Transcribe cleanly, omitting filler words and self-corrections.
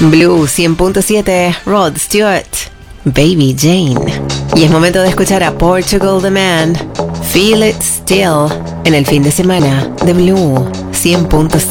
Blue 100.7, Rod Stewart, Baby Jane. Y es momento de escuchar a Portugal The Man, Feel It Still, en el fin de semana de Blue 100.7.